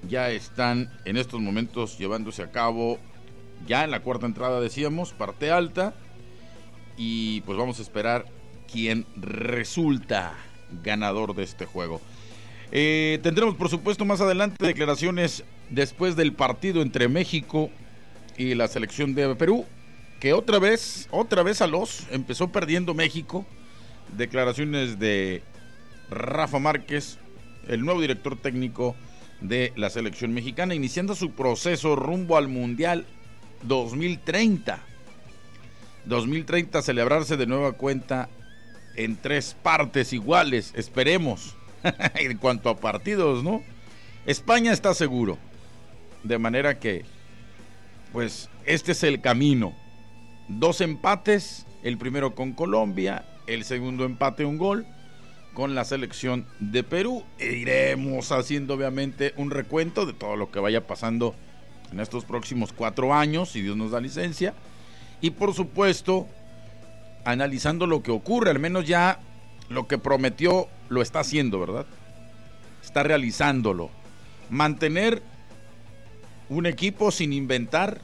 ya están en estos momentos llevándose a cabo, ya en la cuarta entrada decíamos, parte alta, y pues vamos a esperar quién resulta ganador de este juego. Tendremos por supuesto más adelante declaraciones después del partido entre México y la selección de Perú, que otra vez empezó perdiendo México. Declaraciones de Rafa Márquez, el nuevo director técnico de la selección mexicana, iniciando su proceso rumbo al Mundial 2030. 2030 celebrarse de nueva cuenta en 3 partes iguales, esperemos. En cuanto a partidos, ¿no? España está seguro, de manera que pues este es el camino. 2 empates, el primero con Colombia, el segundo empate, un gol con la selección de Perú. Iremos haciendo obviamente un recuento de todo lo que vaya pasando en estos próximos 4 años, si Dios nos da licencia, y por supuesto analizando lo que ocurre, al menos ya lo que prometió lo está haciendo, ¿verdad? Está realizándolo. Mantener un equipo sin inventar,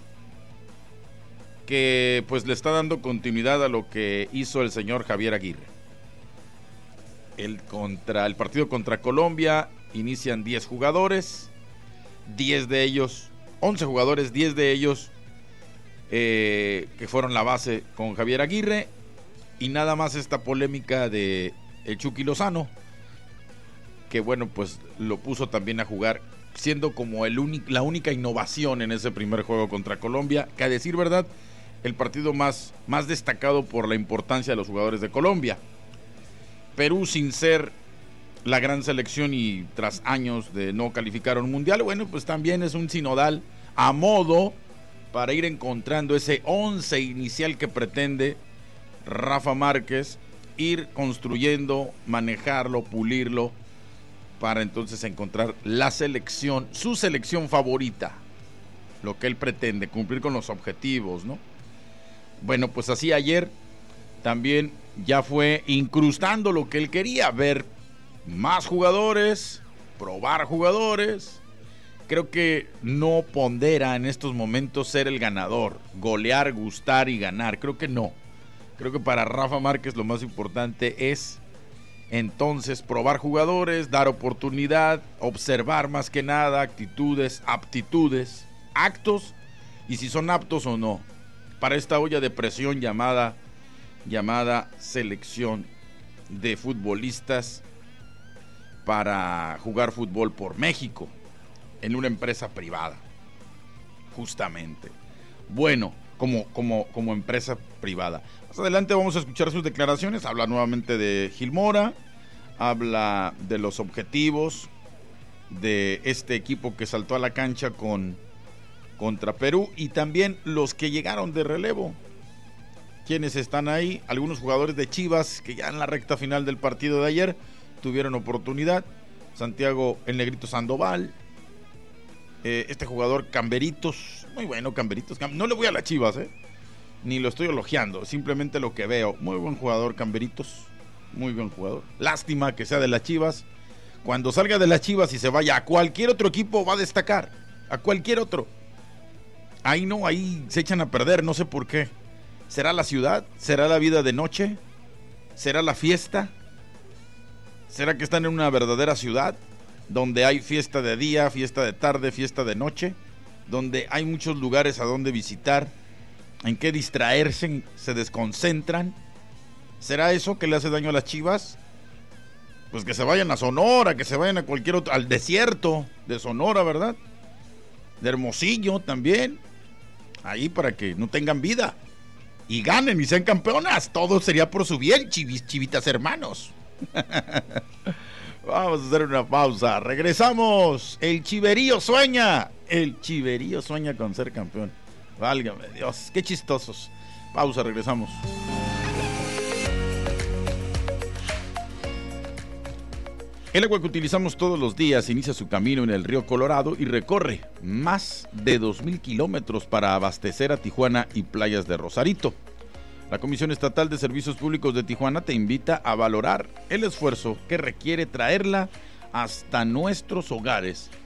que pues le está dando continuidad a lo que hizo el señor Javier Aguirre. El partido contra Colombia inician 10 jugadores, 10 de ellos, 11 jugadores, 10 de ellos que fueron la base con Javier Aguirre, y nada más esta polémica de el Chucky Lozano, que bueno, pues lo puso también a jugar, siendo como la única innovación en ese primer juego contra Colombia, que a decir verdad, el partido más destacado por la importancia de los jugadores de Colombia. Perú, sin ser la gran selección y tras años de no calificar a un mundial, bueno, pues también es un sinodal a modo para ir encontrando ese 11 inicial que pretende Rafa Márquez, ir construyendo, manejarlo, pulirlo, para entonces encontrar la selección, su selección favorita, lo que él pretende, cumplir con los objetivos, ¿no? Bueno, pues así ayer también ya fue incrustando lo que él quería, ver más jugadores, probar jugadores. Creo que no pondera en estos momentos ser el ganador, golear, gustar y ganar, creo que no. Creo que para Rafa Márquez lo más importante es entonces probar jugadores, dar oportunidad, observar más que nada actitudes, aptitudes, actos y si son aptos o no para esta olla de presión llamada selección de futbolistas para jugar fútbol por México en una empresa privada, justamente. Bueno, como empresa privada. Más adelante vamos a escuchar sus declaraciones. Habla nuevamente de Gil Mora, habla de los objetivos de este equipo que saltó a la cancha contra Perú y también los que llegaron de relevo. Quienes están ahí, algunos jugadores de Chivas que ya en la recta final del partido de ayer tuvieron oportunidad. Santiago el Negrito Sandoval, este jugador Camberitos, muy bueno Camberitos, no le voy a las Chivas, ni lo estoy elogiando, simplemente lo que veo, muy buen jugador Camberitos, muy buen jugador, lástima que sea de las Chivas, cuando salga de las Chivas y se vaya a cualquier otro equipo va a destacar, a cualquier otro, ahí no, ahí se echan a perder, no sé por qué. ¿Será la ciudad? ¿Será la vida de noche? ¿Será la fiesta? ¿Será que están en una verdadera ciudad donde hay fiesta de día, fiesta de tarde, fiesta de noche, donde hay muchos lugares a donde visitar, en que distraerse, se desconcentran? ¿Será eso que le hace daño a las Chivas? Pues que se vayan a Sonora, que se vayan a cualquier otro, al desierto de Sonora, ¿verdad? De Hermosillo también, ahí para que no tengan vida y ganen y sean campeonas. Todo sería por su bien, chivitas hermanos. Vamos a hacer una pausa, regresamos. El Chiverío sueña con ser campeón. Válgame Dios, qué chistosos. Pausa, regresamos. El agua que utilizamos todos los días inicia su camino en el río Colorado y recorre más de 2,000 kilómetros para abastecer a Tijuana y playas de Rosarito. La Comisión Estatal de Servicios Públicos de Tijuana te invita a valorar el esfuerzo que requiere traerla hasta nuestros hogares